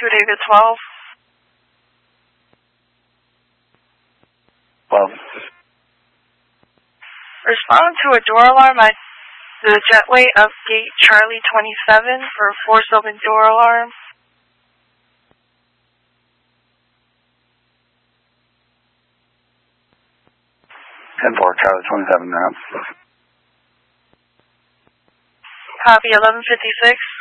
David 12. 12. Respond to a door alarm at the jetway of gate Charlie 27 for a force open door alarm. 10-4, Charlie 27 now. Copy 1156.